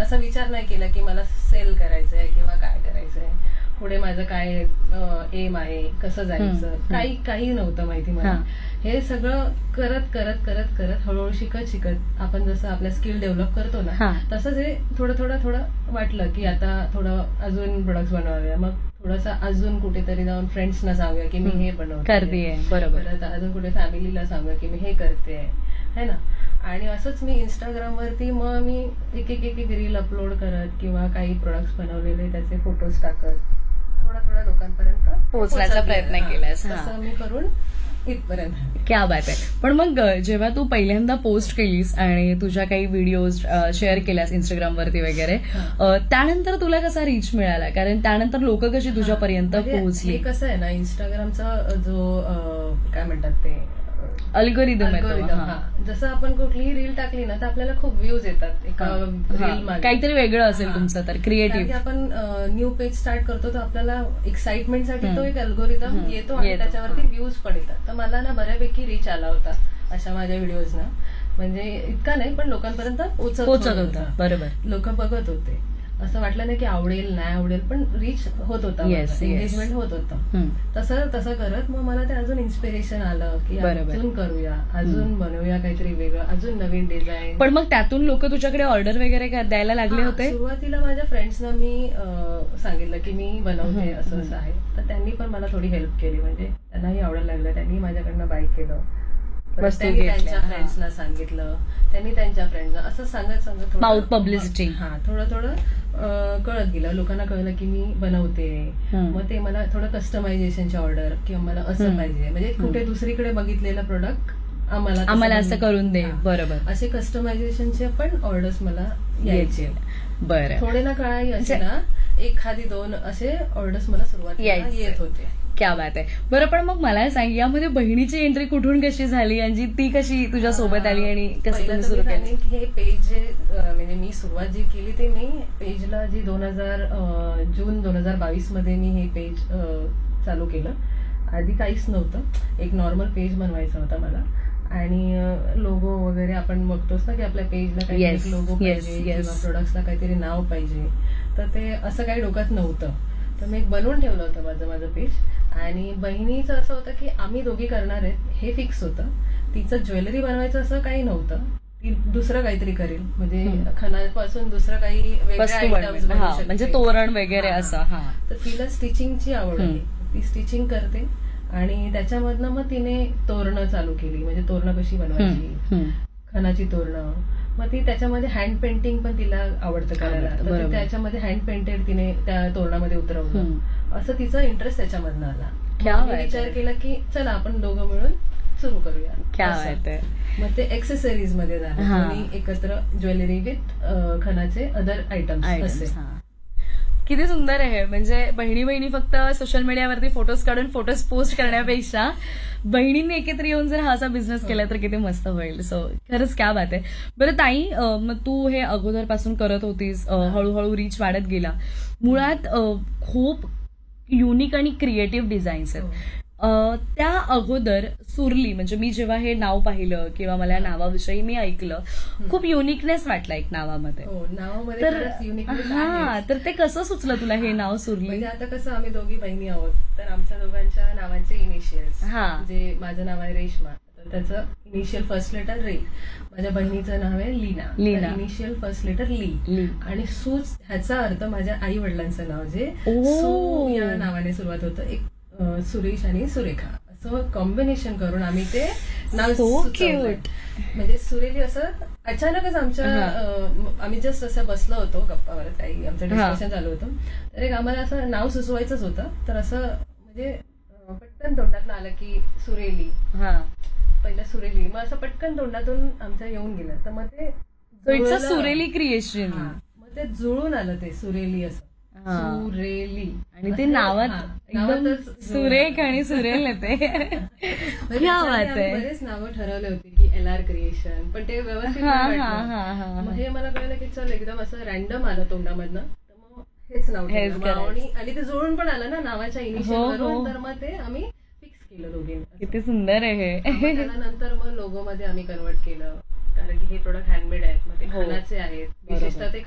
असा विचार नाही केला की मला सेल करायचंय किंवा काय करायचंय, पुढे माझं काय एम आहे, कसं जायचं, काही नव्हतं माहिती मला. हे सगळं करत करत करत करत हळूहळू शिकत आपण जसं आपल्या स्किल डेव्हलप करतो ना, तसंच हे थोडं वाटलं की आता थोडं अजून प्रोडक्ट्स बनवाव्या. मग थोडंसं अजून कुठेतरी जाऊन फ्रेंड्सना सांगूया की मी हे बनवते, बरोबर, अजून कुठे फॅमिलीला सांगूया की मी हे करते, है ना. आणि असंच मी इंस्टाग्रामवरती मग मी एक एक रील अपलोड करत किंवा काही प्रोडक्ट्स बनवलेले त्याचे फोटोज टाकत थोडा लोकांपर्यंत पोहोचण्याचा प्रयत्न केलास. असं मी करून इथपर्यंत. क्या बात आहे. पण मग जेव्हा तू पहिल्यांदा पोस्ट केलीस आणि तुझ्या काही व्हिडिओज शेअर केल्यास इंस्टाग्रामवरती वगैरे, त्यानंतर तुला कसा रीच मिळाला? कारण त्यानंतर लोक कशी तुझ्यापर्यंत पोहोचली? कसं आहे ना, इंस्टाग्रामचा जो काय म्हणतात ते अल्गोरिदम, जसं आपण कुठलीही रील टाकली ना तर आपल्याला खूप व्ह्यूज येतात एका रील मध्ये. काहीतरी वेगळं असेल तुमचं तर क्रिएटिव्ह. आपण न्यू पेज स्टार्ट करतो तर आपल्याला एक्साइटमेंटसाठी तो एक अल्गोरिदम येतो आणि त्याच्यावरती व्ह्यूज पण येतात. तर मला ना बऱ्यापैकी रीच आला होता अशा माझ्या व्हिडिओजना. म्हणजे इतका नाही पण लोकांपर्यंत पोहोचत होता. बरोबर, लोक बघत होते. असं वाटलं नाही की आवडेल नाही आवडेल, पण रीच होत होता, एंगेजमेंट होत होतं. तसं करत मग मला ते अजून इन्स्पिरेशन आलं की अजून करूया, अजून बनवूया काहीतरी वेगळं, अजून नवीन डिझाईन. पण मग त्यातून लोक तुझ्याकडे ऑर्डर वगैरे द्यायला लागले होते? सुरुवातीला माझ्या फ्रेंड्सना मी सांगितलं की मी बनवते असं आहे, तर त्यांनी पण मला थोडी हेल्प केली. म्हणजे त्यांनाही आवडायला लागलं, त्यांनी माझ्याकडनं बाय केलं, त्यांनी त्यांच्या फ्रेंड्सना सांगितलं, त्यांनी त्यांच्या फ्रेंड्सना, असं सांगत माउथ पब्लिसिटी. थोडं कळत गेलं, लोकांना कळलं की मी बनवते. मग ते मला थोडं कस्टमायझेशनची ऑर्डर किंवा मला असं पाहिजे, म्हणजे कुठे दुसरीकडे बघितलेलं प्रोडक्ट आम्हाला असं करून दे, बरोबर, असे कस्टमायझेशनचे पण ऑर्डर्स मला यायचे. बरं, थोडे ना काही असे ना 1-2 असे ऑर्डर्स मला सुरुवातीला येत होते. क्या बात आहे. बरं, पण मग मला सांग, यामध्ये बहिणीची एंट्री कुठून कशी झाली आणि ती कशी तुझ्या सोबत आली आणि कसं तुम्ही सुरू केलं? हे पेज जे म्हणजे मी सुरुवात जी केली ते मी पेजला जी जून 2022 मध्ये मी हे पेज चालू केलं. आधी काहीच नव्हतं, एक नॉर्मल पेज बनवायचा होता मला. आणि लोगो वगैरे आपण बघतोच ना की आपल्या पेजला काही लोगो पाहिजे किंवा प्रोडक्ट्सला काहीतरी नाव पाहिजे, तर ते असं काही डोक्यात नव्हतं. तर मी बनवून ठेवलं होतं माझं पेज. आणि बहिणीचं असं होतं की आम्ही दोघी करणार आहेत हे फिक्स होतं. तिचं ज्वेलरी बनवायचं असं काही नव्हतं, ती दुसरं काहीतरी करेल, म्हणजे खणापासून दुसरं काही वेगळे आयटम्स, म्हणजे तोरण वगैरे असं. तर तिला स्टिचिंगची आवड आहे, ती स्टिचिंग करते आणि त्याच्यामधनं मग तिने तोरणं चालू केली. म्हणजे तोरणं कशी बनवायची, खणाची तोरणं. मग ती त्याच्यामध्ये हँड पेंटिंग पण तिला आवडतं करायला, तर त्याच्यामध्ये हँड पेंटेड तिने त्या तोरणामध्ये उतरवलं. असं तिचा इंटरेस्ट त्याच्यामधनं आला. विचार केला की चला आपण दोघं मिळून सुरू करूया. मग ते एक्सेसरीज मध्ये झालं, एकत्र ज्वेलरी विथ खणाचे अदर आयटम्स असे. किती सुंदर आहे. म्हणजे बहिणी फक्त सोशल मीडियावरती फोटोज काढून फोटोज पोस्ट करण्यापेक्षा बहिणींनी एकत्र येऊन जर हा असा बिझनेस केला तर किती मस्त होईल. सो खरंच क्या बात आहे. बरं ताई, मग तू हे अगोदरपासून करत होतीस, हळूहळू रीच वाढत गेला. मुळात खूप युनिक आणि क्रिएटिव्ह डिझाईन्स आहेत. त्या अगोदर सुरली, म्हणजे मी जेव्हा हे नाव पाहिलं किंवा मला या नावाविषयी मी ऐकलं, खूप युनिकनेस वाटला एक नावामध्ये. तर ते कसं सुचलं तुला हे नाव सुरली? म्हणजे आता कसं आम्ही दोघी बहिणी आहोत, तर आमच्या दोघांच्या नावाचे इनिशियल्स, जे माझं नाव आहे रेश्मा, तर त्याचं इनिशियल फर्स्ट लेटर रे. माझ्या बहिणीचं नाव आहे लीना, इनिशियल फर्स्ट लेटर ली. आणि सूच ह्याचा अर्थ माझ्या आई वडिलांचं नाव, जे सू या नावाने सुरुवात होतं, एक सुरेश आणि सुरेखा, असं कॉम्बिनेशन करून आम्ही ते नाव सुचवलं. म्हणजे सुरेली असं अचानकच आम्ही जस्ट असं बसलो होतो गप्पावर, काही आमचं डिस्कशन चालू होतं, तर एक आम्हाला असं नाव सुचवायचंच होतं. तर असं म्हणजे पटकन तोंडातून आलं की सुरेली, पहिलं सुरेली, मग असं पटकन तोंडातून आमच्या येऊन गेलं. तर मग ते सुरेली क्रिएशन, मग ते जुळून आलं ते सुरेली, असं सुरेली. आणि ते नावात सुरेख आणि सुरेल येते. बरेच नावं ठरवले होते की LR क्रिएशन, पण ते व्यवस्थित मग हे मला कळलं की चल एकदम असं रॅन्डम आलं तोंडामधनं, तर मग हेच नाव आणि ते जुळून पण आलं ना नावाच्या इनिशियल, तर मग ते आम्ही फिक्स केलं दोघींनी. किती सुंदर आहे. त्यानंतर मग लोगो मध्ये आम्ही कन्वर्ट केलं, कारण की हे प्रोडक्ट हँडमेड आहेत, मग ते खणाचे आहेत, विशेषतः ते